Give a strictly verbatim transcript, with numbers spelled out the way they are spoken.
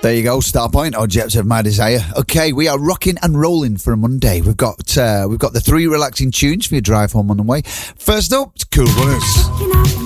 There you go, Starpoint or Jets of My Desire. Okay, we are rocking and rolling for a Monday. We've got uh, we've got the three relaxing tunes for your drive home on the way. First up, it's Cool Runners.